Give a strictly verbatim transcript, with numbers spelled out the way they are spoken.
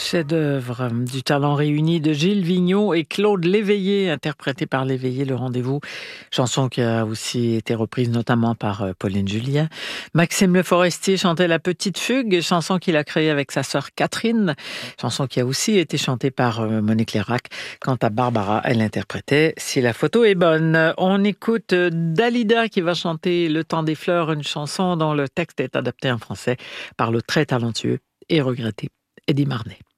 Chef-d'œuvre du talent réuni de Gilles Vigneault et Claude Léveillé, interprété par Léveillé, Le Rendez-vous. Chanson qui a aussi été reprise notamment par Pauline Julien. Maxime Le Forestier chantait La Petite Fugue, chanson qu'il a créée avec sa sœur Catherine. Chanson qui a aussi été chantée par Monique Lérac. Quant à Barbara, elle interprétait Si la photo est bonne. On écoute Dalida qui va chanter Le Temps des fleurs, une chanson dont le texte est adapté en français par le très talentueux et regretté Eddy Marnay.